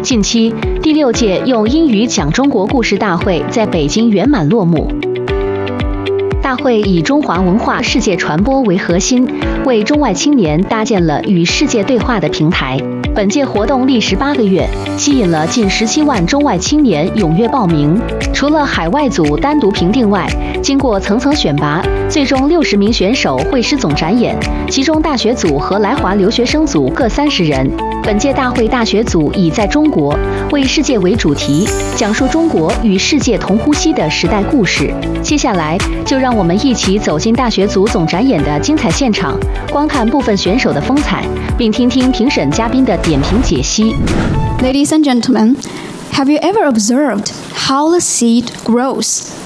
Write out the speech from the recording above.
近期，第6届用英语讲中国故事大会在北京圆满落幕。大会以中华文化世界传播为核心，为中外青年搭建了与世界对话的平台。本届活动历时8个月，吸引了近17万中外青年踊跃报名。除了海外组单独评定外，经过层层选拔，最终60名选手会师总展演，其中大学组和来华留学生组各30人。本届大会大学组以在中国为世界为主题，讲述中国与世界同呼吸的时代故事。接下来，就让我们一起走进大学组总展演的精彩现场，观看部分选手的风采，并听听评审嘉宾的点评解析。 Ladies and gentlemen, have you ever observed how the seed grows?